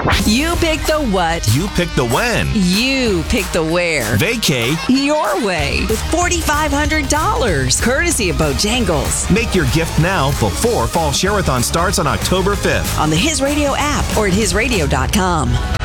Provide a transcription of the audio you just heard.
You pick the what. You pick the when. You pick the where. Vacay your way with $4,500, courtesy of Bojangles. Make your gift now before Fall Share-a-thon starts on October 5th. On the His Radio app or at hisradio.com.